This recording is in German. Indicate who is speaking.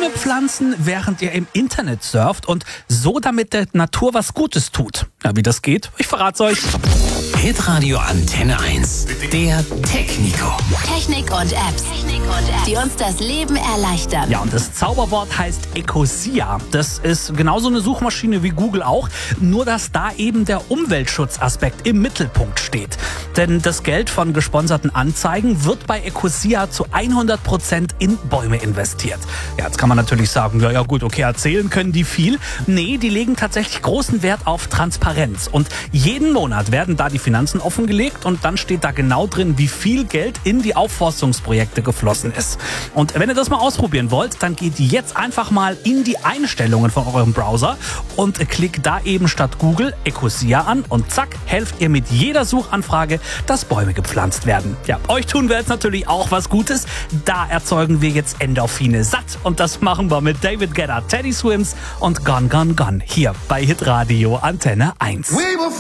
Speaker 1: Bäume pflanzen, während ihr im Internet surft und so damit der Natur was Gutes tut. Ja, wie das geht, ich verrat's euch.
Speaker 2: Hitradio Antenne 1, der Technico.
Speaker 3: Technik und Apps, die uns das Leben erleichtern.
Speaker 1: Ja, und das Zauberwort heißt Ecosia. Das ist genauso eine Suchmaschine wie Google auch, nur dass da eben der Umweltschutzaspekt im Mittelpunkt steht. Denn das Geld von gesponserten Anzeigen wird bei Ecosia zu 100% in Bäume investiert. Ja, jetzt kann man natürlich sagen, ja gut, okay, erzählen können die viel. Nee, die legen tatsächlich großen Wert auf Transparenz. Und jeden Monat werden da die Finanzen offengelegt und dann steht da genau drin, wie viel Geld in die Aufforstungsprojekte geflossen ist. Und wenn ihr das mal ausprobieren wollt, dann geht jetzt einfach mal in die Einstellungen von eurem Browser und klickt da eben statt Google Ecosia an und zack, helft ihr mit jeder Suchanfrage, dass Bäume gepflanzt werden. Ja, euch tun wir jetzt natürlich auch was Gutes. Da erzeugen wir jetzt Endorphine satt und das machen wir mit David Guetta, Teddy Swims und Gone Gone Gone hier bei Hitradio Antenne 1.